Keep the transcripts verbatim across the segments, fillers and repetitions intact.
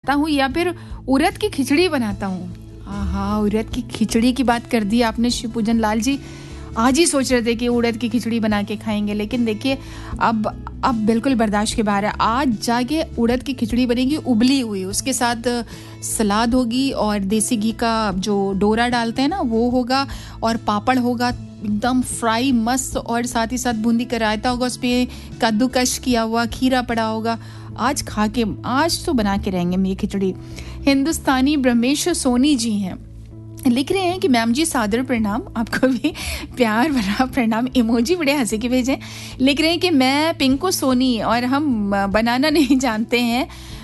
बनाता हूँ या फिर उड़द की खिचड़ी बनाता हूँ। आहा, उड़द की खिचड़ी की बात कर दी आपने शिवपूजन लाल जी। आज ही सोच रहे थे कि उड़द की खिचड़ी बना के खाएंगे, लेकिन देखिए अब अब बिल्कुल बर्दाश्त के बाहर है। आज जाके उड़द की खिचड़ी बनेगी उबली हुई, उसके साथ सलाद होगी और देसी घी का जो डोरा डालते हैं ना वो होगा, और पापड़ होगा एकदम फ्राई मस्त, और साथ ही साथ बूंदी का रायता होगा, उस पर कद्दूकश किया हुआ खीरा पड़ा होगा। आज खा के आज तो बना के रहेंगे हम ये खिचड़ी। हिंदुस्तानी ब्रह्मेश्वर सोनी जी हैं, लिख रहे हैं कि मैम जी सादर प्रणाम, आपको भी प्यार भरा प्रणाम। इमोजी बड़े हंसी के भेजे। लिख रहे हैं कि मैं पिंको सोनी और हम बनाना नहीं जानते हैं,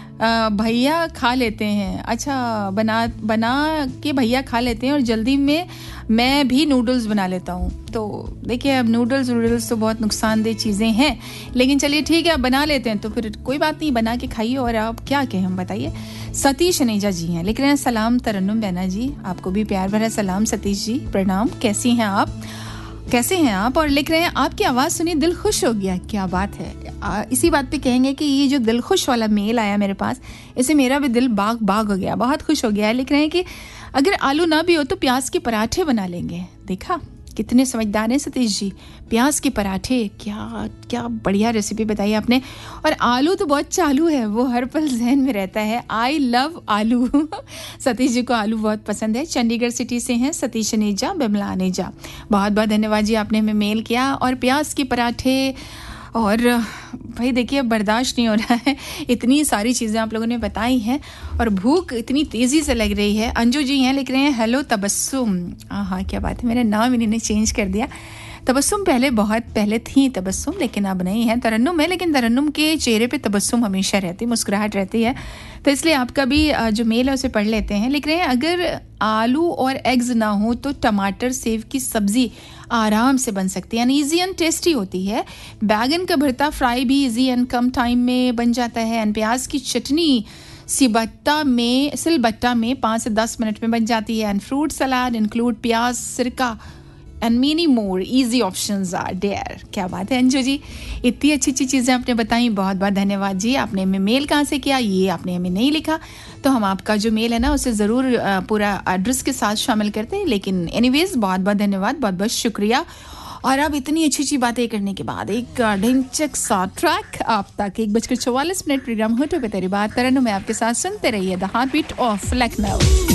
भैया खा लेते हैं। अच्छा, बना बना के भैया खा लेते हैं और जल्दी में मैं भी नूडल्स बना लेता हूँ। तो देखिए अब नूडल्स नूडल्स तो बहुत नुकसानदेह चीज़ें हैं, लेकिन चलिए ठीक है, अब बना लेते हैं तो फिर कोई बात नहीं, बना के खाइए। और आप क्या कहें हम बताइए। सतीश अनेजा जी हैं, लिख रहे हैं सलाम तरन्नुम बहना जी, आपको भी प्यार भरा सलाम सतीश जी, प्रणाम। कैसी हैं आप, कैसे हैं आप? और लिख रहे हैं आपकी आवाज़ सुनी दिल खुश हो गया। क्या बात है। आ, इसी बात पे कहेंगे कि ये जो दिल खुश वाला मेल आया मेरे पास, इससे मेरा भी दिल बाग बाग हो गया, बहुत खुश हो गया है। लिख रहे हैं कि अगर आलू ना भी हो तो प्याज के पराठे बना लेंगे। देखा कितने समझदार हैं सतीश जी। प्याज के पराठे, क्या क्या बढ़िया रेसिपी बताई आपने। और आलू तो बहुत चालू है, वो हर पल जहन में रहता है। आई लव आलू। सतीश जी को आलू बहुत पसंद है। चंडीगढ़ सिटी से हैं सतीश अनेजा, बिमला अनेजा, बहुत बहुत धन्यवाद जी, आपने हमें मेल किया। और प्याज के पराठे, और भाई देखिए अब बर्दाश्त नहीं हो रहा है, इतनी सारी चीज़ें आप लोगों ने बताई हैं और भूख इतनी तेज़ी से लग रही है। अंजू जी हैं, लिख रहे हैं हेलो तबस्सुम। हाँ क्या बात है, मेरा नाम इन्होंने चेंज कर दिया। तबस्सुम पहले बहुत पहले थी तबस्सुम, लेकिन अब नहीं है, तरन्नुम है। लेकिन तरन्नुम के चेहरे पे तबस्सुम हमेशा रहती, मुस्कुराहट रहती है। तो इसलिए आपका भी जो मेल है उसे पढ़ लेते हैं। लिख रहे हैं अगर आलू और एग्स ना हो तो टमाटर सेव की सब्जी आराम से बन सकती है, यानी ईजी एंड टेस्टी होती है। बैगन का भरता फ्राई भी ईजी एंड कम टाइम में बन जाता है। एंड प्याज की चटनी सिलबट्टा में सिलबट्टा में पाँच से दस मिनट में बन जाती है। एंड फ्रूट सलाद इंक्लूड प्याज, सिरका and many more easy options are there. क्या बात है अंजू जी, इतनी अच्छी अच्छी चीज़ें आपने बताई, बहुत बहुत धन्यवाद जी। आपने हमें मेल कहाँ से किया, ये आपने हमें नहीं लिखा, तो हम आपका जो मेल है ना उसे ज़रूर पूरा एड्रेस के साथ शामिल करते हैं। लेकिन एनीवेज बहुत बहुत धन्यवाद, बहुत बहुत शुक्रिया। और अब इतनी अच्छी अच्छी बातें करने के बाद एक ढिंचक सा ट्रैक आप तक। एक बजकर चौवालीस मिनट प्रोग्राम होटो पे तेरी बात तरन्नुम में आपके साथ सुनते रहिए the heart beat of Lucknow.